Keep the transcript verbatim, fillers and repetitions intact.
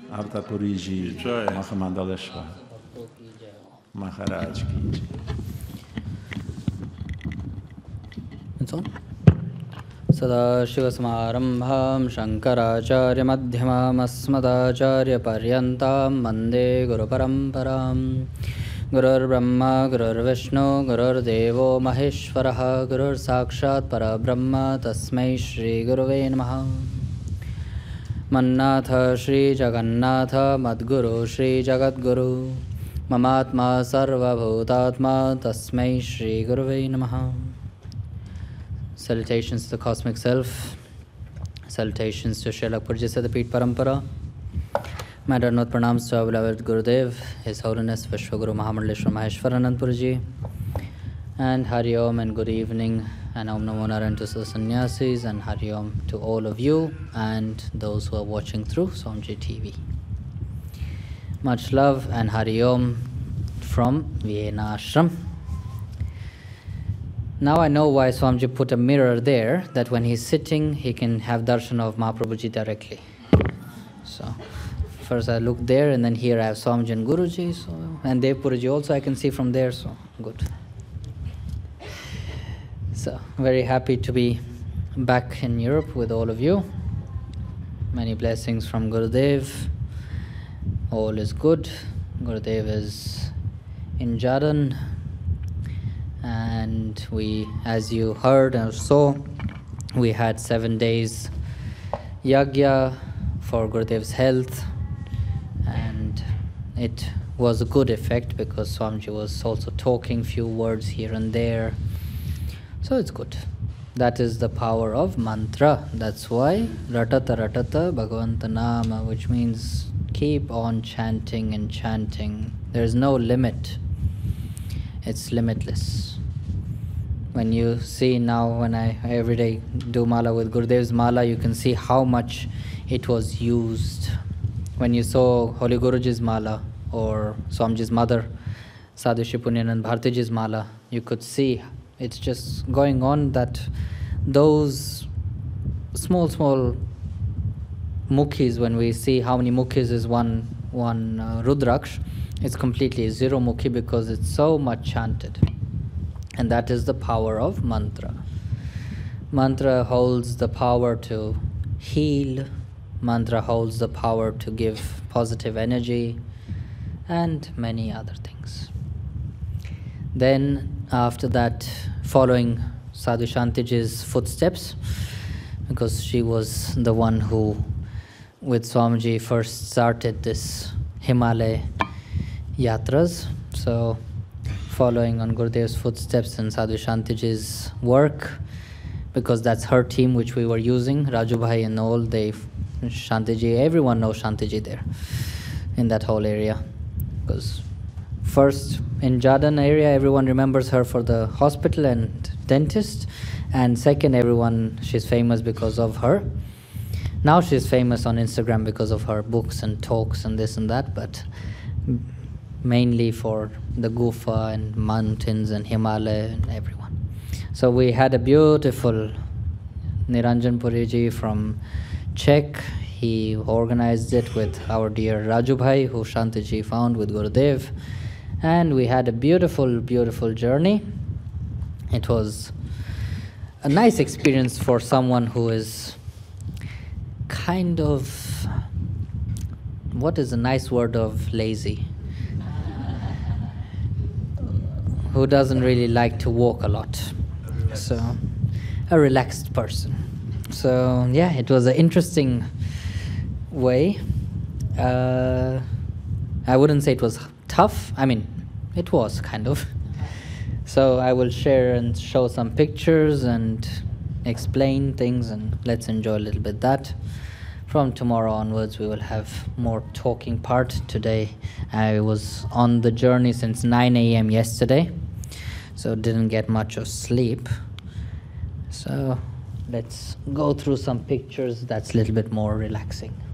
Artapuri Ji, Mahamandaleshwar, Maharaj Ki Jai. It's on. Sadashivasmarambham Shankaracharya Madhyamam Asmadacharya Paryantam Vande Guru Paramparam Gurur Brahma Gurur Vishnu Gurur Devo Maheshwaraha Gurur Sakshat Parabrahma Tasmai Shri Guruve Namaha Mannatha Shri Jagannatha Madguru Shri Jagadguru Mamatma Sarva Bhutatma Tasmai Shri Guruve Namaha. Salutations to the Cosmic Self. Salutations to Srila Purja Siddhapit Parampara. My Dhanvat pranams to our beloved Gurudev, His Holiness Vishwaguru Mahamandaleshwar Maheshwaranand Purji. And Hari Om and good evening, and Om Namo Narayan to the Sannyasis, and Hari Om to all of you and those who are watching through Swamiji T V. Much love and Hari Om from Vienna Ashram. Now I know why Swamiji put a mirror there, that when he's sitting, he can have darshan of Mahaprabhuji directly. So, first I look there, and then here I have Swamiji and Guruji, so, and Dev Puruji also I can see from there, so good. So, very happy to be back in Europe with all of you. Many blessings from Gurudev. All is good. Gurudev is in Jharkhand. And we, as you heard or saw, we had seven days yagya for Gurudev's health, and it was a good effect because Swamiji was also talking few words here and there. So it's good. That is the power of mantra. That's why Ratata Ratata Bhagavanta Nama, which means keep on chanting and chanting. There is no limit. It's limitless. When you see now, when I every day do mala with Gurudev's mala, you can see how much it was used. When you saw Holy Guruji's mala or Swamiji's mother, Sadhu Shri Punyanand Bhartiji's mala, you could see it's just going on that those small, small mukhis, when we see how many mukhis is one, one uh, Rudraksh, it's completely zero mukhi because it's so much chanted. And that is the power of mantra. Mantra holds the power to heal. Mantra holds the power to give positive energy and many other things. Then after that, following Sadhu Shantiji's footsteps, because she was the one who, with Swamiji, first started this Himalaya yatras. So following on Gurudev's footsteps and Sadhu Shantiji's work, because that's her team which we were using, Raju Bhai and all, they, Shantiji, everyone knows Shantiji there, in that whole area. Because first, in Jharkhand area, everyone remembers her for the hospital and dentist, and second, everyone, she's famous because of her. Now she's famous on Instagram because of her books and talks and this and that, but mainly for the Gufa and mountains and Himalaya and everyone. So we had a beautiful Niranjan Puriji from Czech. He organized it with our dear Raju Bhai, who Shantiji found with Gurudev. And we had a beautiful, beautiful journey. It was a nice experience for someone who is kind of, what is a nice word of lazy? Who doesn't really like to walk a lot. So, a relaxed person. So, yeah, it was an interesting way. Uh, I wouldn't say it was tough. I mean, it was kind of. So, I will share and show some pictures and explain things, and let's enjoy a little bit that. From tomorrow onwards, we will have more talking part. Today, I was on the journey since nine A M yesterday, so didn't get much of sleep. So let's go through some pictures that's a little bit more relaxing.